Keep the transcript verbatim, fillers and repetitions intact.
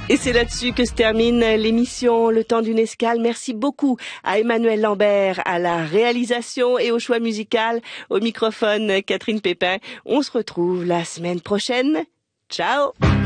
Et c'est là-dessus que se termine l'émission Le Temps d'une escale. Merci beaucoup à Emmanuel Lambert à la réalisation et au choix musical. Au microphone, Catherine Pépin. On se retrouve la semaine prochaine. Ciao!